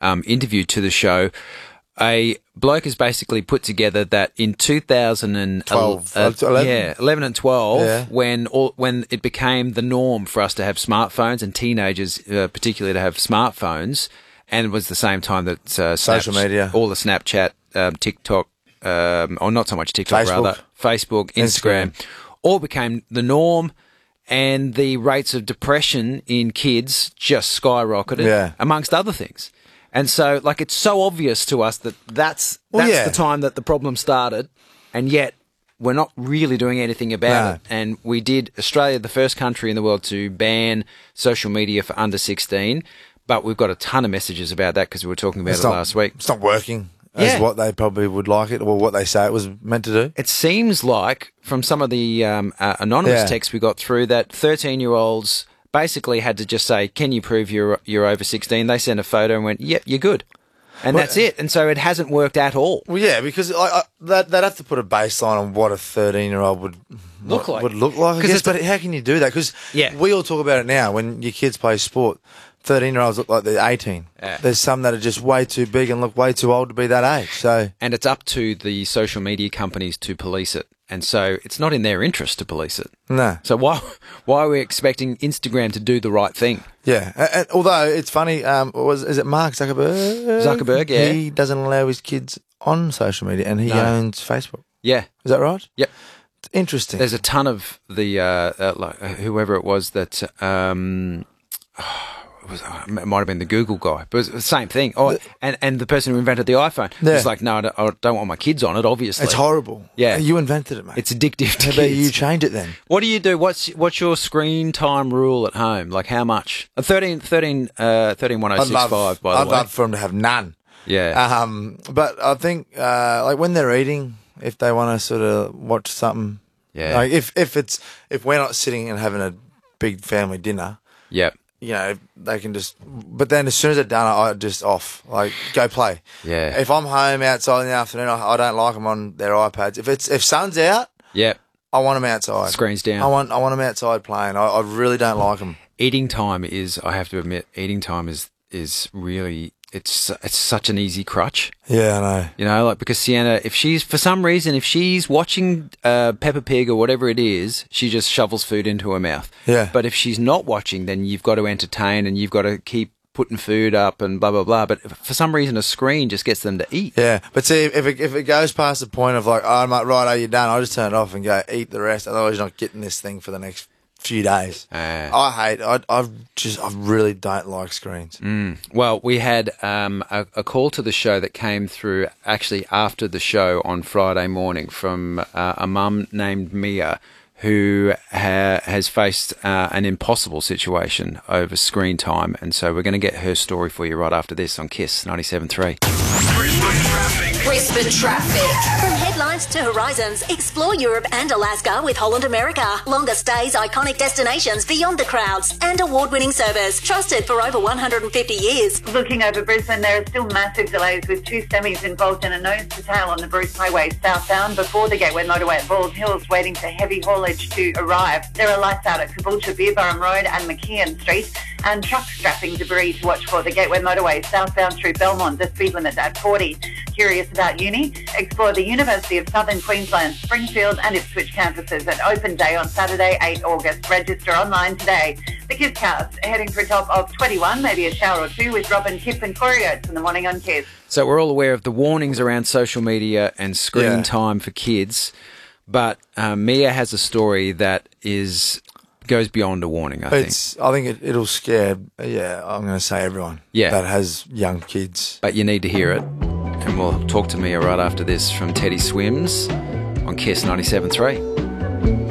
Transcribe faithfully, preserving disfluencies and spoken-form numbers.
um, interviewed to the show, a bloke has basically put together that in two thousand twelve, uh, eleven? yeah, eleven and twelve, Yeah. when all, when it became the norm for us to have smartphones and teenagers uh, particularly to have smartphones, and it was the same time that uh, Social Snapch- media. all the Snapchat, um, TikTok, um, or not so much TikTok, Facebook. rather, Facebook, Instagram, Instagram. all became the norm, and the rates of depression in kids just skyrocketed, Yeah. amongst other things. And so, like, it's so obvious to us that that's, Well, that's yeah. the time that the problem started, and yet we're not really doing anything about No. it. And we did, Australia, the first country in the world to ban social media for under sixteen, but we've got a ton of messages about that because we were talking about It's it not- last week. It's not working as Yeah. what they probably would like it, or what they say it was meant to do. It seems like, from some of the um, uh, anonymous Yeah. texts we got through, that thirteen-year-olds basically had to just say, can you prove you're you're over sixteen? They sent a photo and went, yep, you're good. And Well- that's it. And so it hasn't worked at all. Well, yeah, because I, I, they'd, they'd have to put a baseline on what a thirteen-year-old would Look like. Would look like. I 'Cause guess, it's a- but how can you do that? Because Yeah. we all talk about it now. When your kids play sport, thirteen-year-olds look like they're eighteen. Yeah. There's some that are just way too big and look way too old to be that age. So And it's up to the social media companies to police it. And so it's not in their interest to police it. no, So why why are we expecting Instagram to do the right thing? yeah. And, and although it's funny, um, was is it Mark Zuckerberg? Zuckerberg, yeah. He doesn't allow his kids on social media, and he No. owns Facebook. Yeah. Is that right? Yep. It's interesting. There's a ton of the, uh, uh, like, uh, whoever it was that, um, it, was, uh, it might have been the Google guy, but it was the same thing. Oh, and, and the person who invented the iPhone Yeah. was like, no, I don't, I don't want my kids on it, obviously. It's horrible. Yeah. You invented it, mate. It's addictive to How about you kids. change it then? What do you do? What's what's your screen time rule at home? Like how much? Uh, thirteen, thirteen, uh, thirteen one oh I'd six love, five, by the I'd way. love for them to have none. Yeah. Um, but I think uh, like when they're eating, if they want to sort of watch something, Yeah. Like if if it's if we're not sitting and having a big family dinner, Yep. you know, they can just. But then as soon as they're done, I just off. Like go play. Yeah. If I'm home outside in the afternoon, I, I don't like them on their iPads. If it's if sun's out, Yep. I want them outside. Screens down. I want I want them outside playing. I, I really don't like them. Eating time is, I have to admit, eating time is is really, it's it's such an easy crutch. Yeah, I know. You know, like because Sienna, if she's, for some reason, if she's watching uh, Peppa Pig or whatever it is, she just shovels food into her mouth. Yeah. But if she's not watching, then you've got to entertain and you've got to keep putting food up and blah, blah, blah. But for some reason, a screen just gets them to eat. Yeah, but see, if it, if it goes past the point of like, oh, I'm like, right, are you done? I just turn it off and go eat the rest. Otherwise, you're not getting this thing for the next few days. Uh, I hate. I I just I really don't like screens. Well, we had um, a, a call to the show that came through actually after the show on Friday morning from uh, a mum named Mia who ha- has faced uh, an impossible situation over screen time. And so we're going to get her story for you right after this on KISS ninety-seven point three. Brisbane traffic. From headlines to horizons, explore Europe and Alaska with Holland America. Longer stays, iconic destinations beyond the crowds, and award-winning service trusted for over one hundred fifty years. Looking over Brisbane, there are still massive delays with two semis involved in a nose-to-tail on the Bruce Highway southbound before the Gateway motorway at Bald Hills, waiting for heavy haulage to arrive. There are lights out at Caboolture, Beerburrum Road and McKeon Street, and trucks strapping debris to watch for the Gateway motorway southbound through Belmont, the speed limit at forty. Curious about uni? Explore the University of Southern Queensland, Springfield and Ipswich campuses at Open Day on Saturday, the eighth of August. Register online today. The KISScast heading for a top of twenty-one, maybe a shower or two with Robin, Kip and Corey Oates in the morning on KISS. So we're all aware of the warnings around social media and screen Yeah. time for kids. But um, Mia has a story that is goes beyond a warning, I think. It's. I think it, it'll scare. Yeah, I'm going to say everyone. Yeah. that has young kids. But you need to hear it. And we'll talk to Mia right after this from Teddy Swims on KISS ninety-seven point three.